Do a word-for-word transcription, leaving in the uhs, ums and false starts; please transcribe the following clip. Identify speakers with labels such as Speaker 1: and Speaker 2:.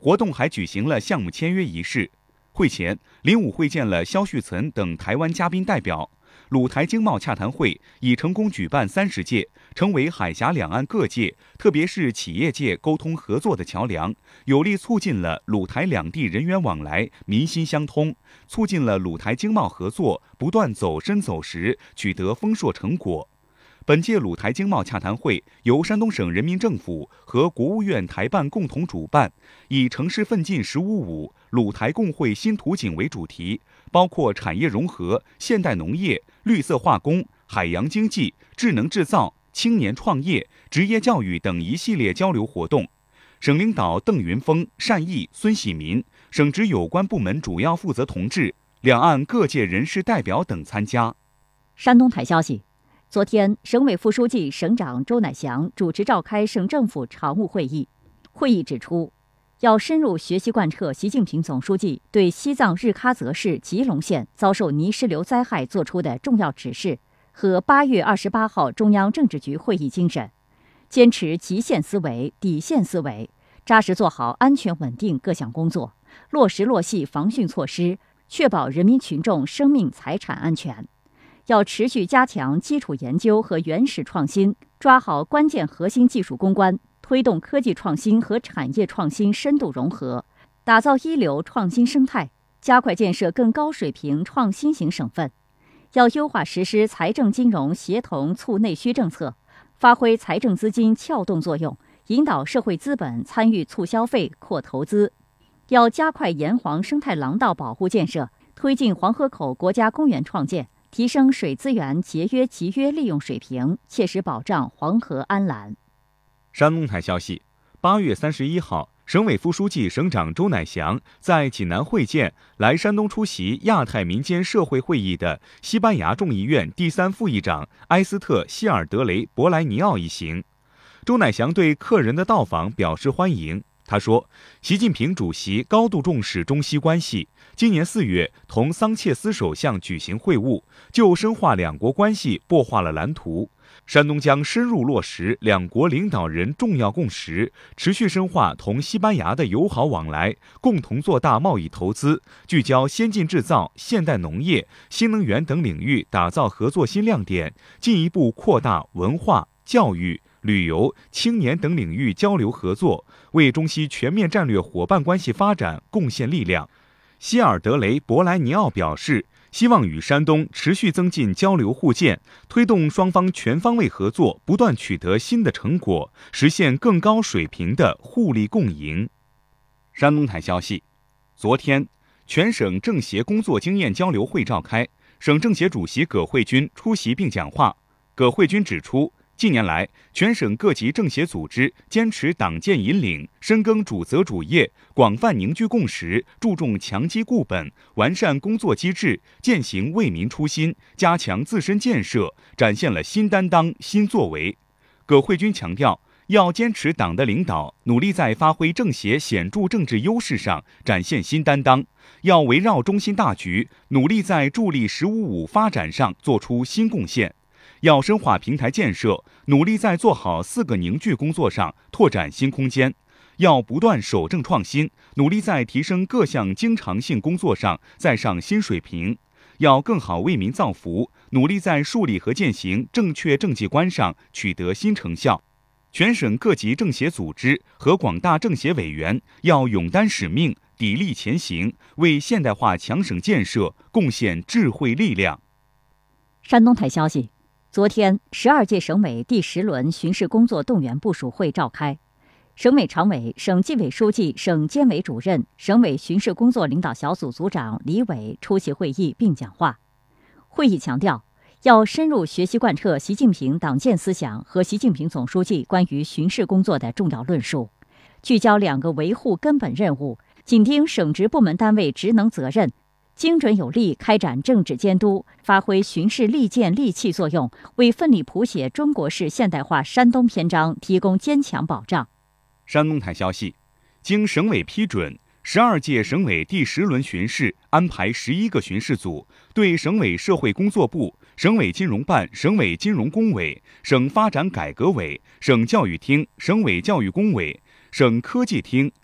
Speaker 1: 活动还举行了项目签约仪式。会前，林武会见了肖旭岑等台湾嘉宾代表。鲁台经贸洽谈会已成功举办三十届，成为海峡两岸各界，特别是企业界沟通合作的桥梁，有力促进了鲁台两地人员往来民心相通，促进了鲁台经贸合作不断走深走实，取得丰硕成果。本届鲁台经贸洽谈会由山东省人民政府和国务院台办共同主办，以城市奋进“十五五”鲁台共绘新图景为主题，包括产业融合、现代农业、绿色化工、海洋经济、智能制造、青年创业、职业教育等一系列交流活动。省领导邓云峰、单毅、孙喜民，省直有关部门主要负责同志，两岸各界人士代表等参加。
Speaker 2: 山东台消息，昨天，省委副书记、省长周乃祥主持召开省政府常务会议。会议指出，要深入学习贯彻习近平总书记对西藏日喀则市吉隆县遭受泥石流灾害作出的重要指示和八月二十八号中央政治局会议精神，坚持极限思维、底线思维，扎实做好安全稳定各项工作，落实落细防汛措施，确保人民群众生命财产安全。要持续加强基础研究和原始创新，抓好关键核心技术攻关，推动科技创新和产业创新深度融合，打造一流创新生态，加快建设更高水平创新型省份。要优化实施财政金融协同促内需政策，发挥财政资金撬动作用，引导社会资本参与促消费、扩投资。要加快沿黄生态廊道保护建设，推进黄河口国家公园创建，提升水资源节约集约利用水平，切实保障黄河安澜。
Speaker 1: 山东台消息，八月三十一号，省委副书记、省长周乃祥在济南会见来山东出席亚太民间社会会议的西班牙众议院第三副议长埃斯特·希尔德雷·博莱尼奥一行。周乃祥对客人的到访表示欢迎。他说，习近平主席高度重视中西关系，今年四月同桑切斯首相举行会晤，就深化两国关系擘画了蓝图。山东将深入落实两国领导人重要共识，持续深化同西班牙的友好往来，共同做大贸易投资，聚焦先进制造、现代农业、新能源等领域打造合作新亮点，进一步扩大文化、教育、旅游、青年等领域交流合作，为中西全面战略伙伴关系发展贡献力量。希尔德雷·博莱尼奥表示，希望与山东持续增进交流互鉴，推动双方全方位合作不断取得新的成果，实现更高水平的互利共赢。山东台消息，昨天，全省政协工作经验交流会召开，省政协主席葛慧君出席并讲话。葛慧君指出，近年来，全省各级政协组织坚持党建引领，深耕主责主业，广泛凝聚共识，注重强基固本，完善工作机制，践行为民初心，加强自身建设，展现了新担当、新作为。葛慧君强调，要坚持党的领导，努力在发挥政协显著政治优势上展现新担当；要围绕中心大局，努力在助力“十五五”发展上做出新贡献。要深化平台建设，努力在做好四个凝聚工作上拓展新空间；要不断守正创新，努力在提升各项经常性工作上再上新水平；要更好为民造福，努力在树立和践行正确政绩观上取得新成效。全省各级政协组织和广大政协委员要勇担使命，砥砺前行，为现代化强省建设贡献智慧力量。
Speaker 2: 山东台消息，昨天，十二届省委第十轮巡视工作动员部署会召开，省委常委、省纪委书记、省监委主任、省委巡视工作领导小组组长李伟出席会议并讲话。会议强调，要深入学习贯彻习近平党建思想和习近平总书记关于巡视工作的重要论述，聚焦两个维护根本任务，紧盯省直部门单位职能责任，精准有力开展政治监督，发挥巡视利剑利器作用，为奋力谱写中国式现代化山东篇章提供坚强保障。
Speaker 1: 山东台消息，经省委批准，十二届省委第十轮巡视安排十一个巡视组，对省委社会工作部、省委金融办、省委金融工委、省发展改革委、省教育厅、省委教育工委、省科技厅、